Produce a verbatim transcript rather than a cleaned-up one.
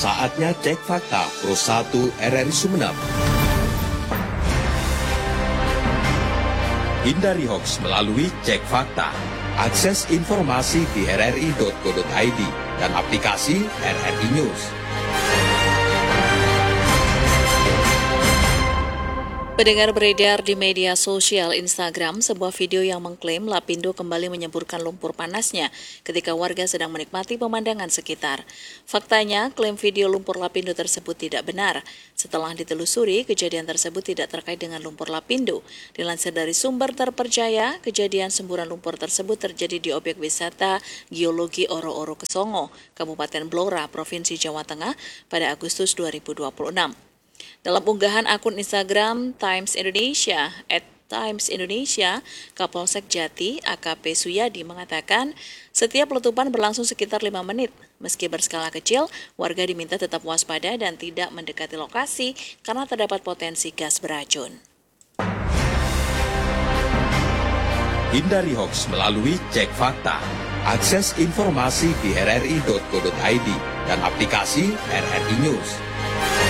Saatnya cek fakta Pro satu R R I Sumeneb. Hindari hoaks melalui cek fakta. Akses informasi di r r i titik co titik i d dan aplikasi R R I News. Pendengar, beredar di media sosial Instagram sebuah video yang mengklaim Lapindo kembali menyemburkan lumpur panasnya ketika warga sedang menikmati pemandangan sekitar. Faktanya, klaim video lumpur Lapindo tersebut tidak benar. Setelah ditelusuri, kejadian tersebut tidak terkait dengan lumpur Lapindo. Dilansir dari sumber terpercaya, kejadian semburan lumpur tersebut terjadi di objek wisata Geologi Oro-Oro Kesongo, Kabupaten Blora, Provinsi Jawa Tengah pada Agustus dua ribu dua puluh enam. Dalam unggahan akun Instagram Times Indonesia, at Times Indonesia, Kapolsek Jati, A K P Suyadi mengatakan, setiap letupan berlangsung sekitar lima menit. Meski berskala kecil, warga diminta tetap waspada dan tidak mendekati lokasi karena terdapat potensi gas beracun. Hindari hoaks melalui cek fakta. Akses informasi di r r i titik co titik i d dan aplikasi R R I News.